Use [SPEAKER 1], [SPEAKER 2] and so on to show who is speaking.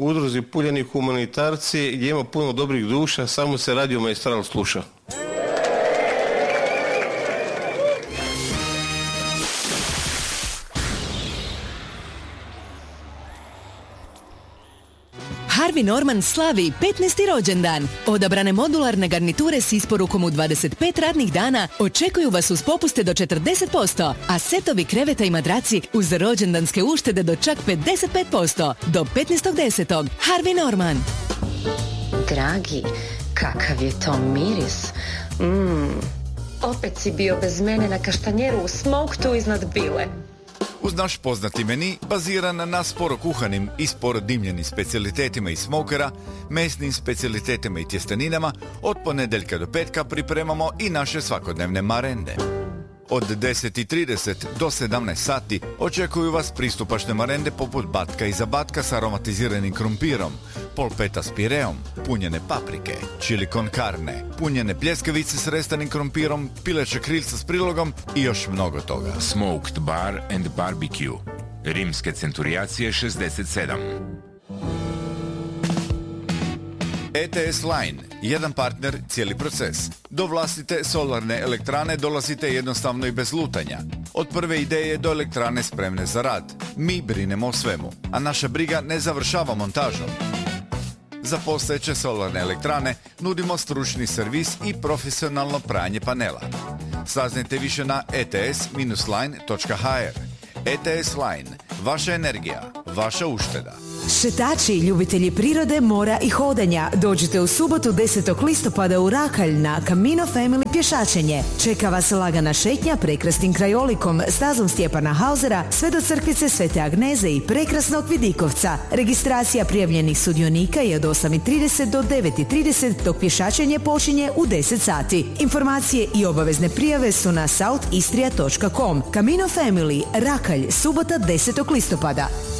[SPEAKER 1] udruzi Puljani humanitarci gdje ima puno dobrih duša, samo se Radio Maestral sluša.
[SPEAKER 2] Harvey Norman slavi 15. rođendan. Odabrane modularne garniture s isporukom u 25 radnih dana očekuju vas uz popuste do 40%, a setovi kreveta i madraci uz rođendanske uštede do čak 55%. Do 15.10. Harvey Norman.
[SPEAKER 3] Dragi, kakav je to miris. Opet si bio bez mene na kaštanjeru u smoktu iznad bile.
[SPEAKER 4] Uz naš poznati meni, baziran na sporo kuhanim i sporo dimljenim specijalitetima iz smokera, mesnim specijalitetima i tjesteninama, od ponedjeljka do petka pripremamo i naše svakodnevne marende. Od 10:30 do 17 sati očekuju vas pristupačne marende poput batka i zabatka s aromatiziranim krumpirom, polpeta s pireom, punjene paprike, chili con carne, punjene pljeskavice s restanim krumpirom, pileće krilca s prilogom i još mnogo toga.
[SPEAKER 5] Smoked Bar and Barbecue. Rimske centurijacije 67.
[SPEAKER 4] ETS Line, jedan partner, cijeli proces. Do vlastite solarne elektrane dolazite jednostavno i bez lutanja. Od prve ideje do elektrane spremne za rad. Mi brinemo o svemu, a naša briga ne završava montažom. Za postojeće solarne elektrane nudimo stručni servis i profesionalno pranje panela. Saznajte više na ets-line.hr. ETS Line, vaša energija, vaša ušteda.
[SPEAKER 6] Šetači, ljubitelji prirode, mora i hodanja, dođite u subotu 10. listopada u Rakalj na Camino Family pješačenje. Čeka vas lagana šetnja prekrasnim krajolikom, stazom Stjepana Hausera, sve do crkvice Svete Agneze i prekrasnog Vidikovca. Registracija prijavljenih sudionika je od 8:30 do 9:30, dok pješačenje počinje u 10 sati. Informacije i obavezne prijave su na southistria.com. Camino Family, Rakalj, subota 10. listopada.